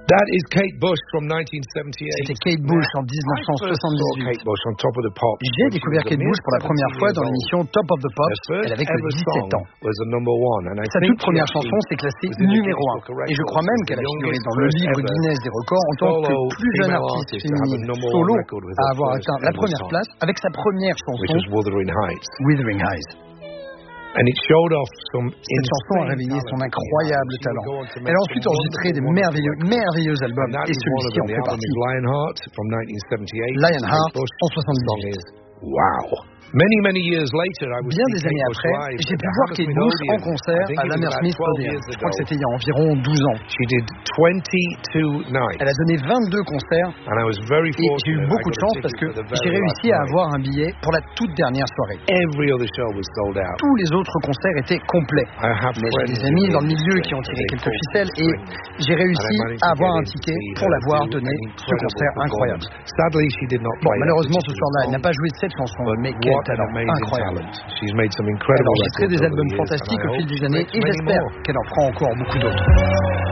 That is Kate Bush from 1978. C'était Kate Bush en 1978. J'ai découvert Kate Bush pour la première fois dans l'émission Top of the Pops. Elle avait que 17 ans. Sa toute première chanson s'est classée numéro 1. Et je crois même qu'elle a figuré dans le livre Guinness des records en tant que plus jeune artiste féminine solo à avoir atteint la première place avec sa première chanson Wuthering Heights. Cette chanson a réveillé son incroyable talent. Elle a ensuite enregistré des merveilleux albums et celui-ci en fait partie. Lionheart en 78. Wow! Bien des années après, j'ai pu voir Kate Bush en concert à l'Hammersmith Palladium. Je crois que c'était il y a environ 12 ans. Elle a donné 22 concerts et j'ai eu beaucoup de chance parce que j'ai réussi à avoir un billet pour la toute dernière soirée. Tous les autres concerts étaient complets. Mais j'ai des amis dans le milieu qui ont tiré quelques ficelles et j'ai réussi à avoir un ticket pour l'avoir donné ce concert incroyable. Bon, malheureusement ce soir-là, elle n'a pas joué cette chanson, mais quel talent incroyable. Elle a enregistré des albums fantastiques au fil des années et j'espère qu'elle en fera encore beaucoup d'autres.